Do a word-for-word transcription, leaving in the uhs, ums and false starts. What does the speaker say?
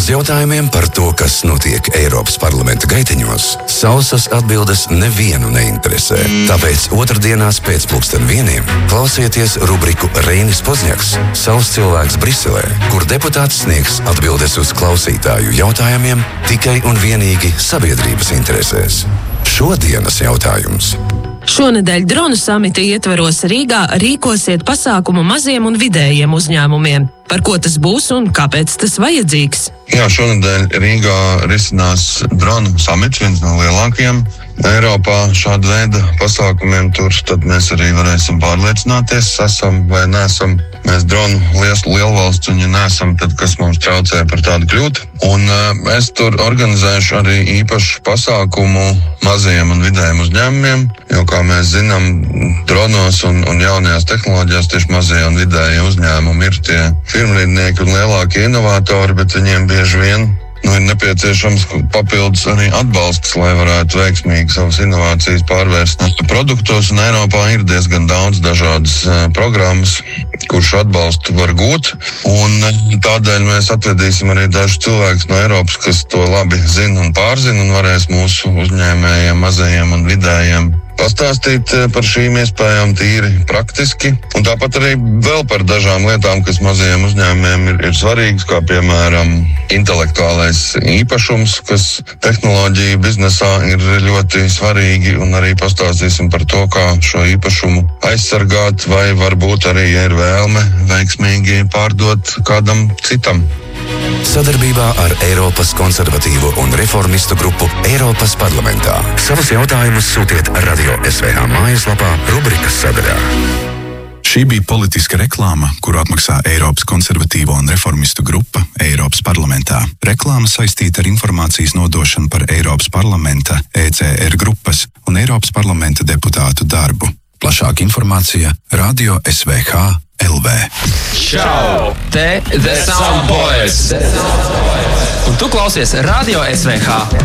Uz jautājumiem par to, kas notiek Eiropas parlamenta gaiteņos, sausas atbildes nevienu neinteresē. Tāpēc otrdienās pēc pulksten vieniem klausieties rubriku Reinis Pozņaks – savs cilvēks Briselē, kur deputāts sniegs atbildes uz klausītāju jautājumiem tikai un vienīgi sabiedrības interesēs. Šodienas jautājums. Šonedēļ dronu samita ietvaros Rīgā rīkosiet pasākumu maziem un vidējiem uzņēmumiem. Par ko tas būs un kāpēc tas vajadzīgs? Jā, šonedēļ Rīgā risinās dronu samits, viens no lielākajiem Eiropā šāda veida pasākumiem. Tur tad mēs arī varēsim pārliecināties, esam vai neesam mēs dronu liels lielvalsts, un ja neesam, tad kas mums traucē par tādu kļūt. Un uh, es tur organizēšu arī īpašu pasākumu mazajiem un vidējiem uzņēmumiem, jo, kā mēs zinām, dronos un, un jaunajās tehnoloģijās tieši mazie un vidējie uzņēmumi ir tie firmrīdnieki un lielākie inovatori, bet viņiem bieži vien nu, ir nepieciešams papildus arī atbalsts, lai varētu veiksmīgi savas inovācijas pārvērst produktos. Un Eiropā ir diezgan daudz dažādas uh, programmas, kurš atbalstu var gūt. Un tādēļ mēs atvedīsim arī dažus cilvēkus no Eiropas, kas to labi zina un pārzina un varēs mūsu uzņēmējiem, mazajiem un vidējiem pastāstīt par šīm iespējām tīri praktiski. Un tāpat arī vēl par dažām lietām, kas mazajiem uzņēmumiem ir, ir svarīgas, kā piemēram intelektuālais īpašums, kas tehnoloģiju biznesā ir ļoti svarīgi, un arī pastāstīsim par to, kā šo īpašumu aizsargāt, vai varbūt arī, ja ir vēlme, veiksmīgi pārdot kādam citam. Sadarbībā ar Eiropas konservatīvo un reformistu grupu Eiropas parlamentā. Savus jautājumus sūtiet Radio S V H mājaslapā rubrikas sadaļā. Šī bija politiska reklāma, kuru atmaksā Eiropas konservatīvo un reformistu grupa Eiropas parlamentā. Reklāma saistīta ar informācijas nodošanu par Eiropas parlamenta, E C R grupas un Eiropas parlamenta deputātu darbu. Plašāka informācija Radio S V H L V. Čau! Te The Sound Boys! Un tu klausies Radio S V H.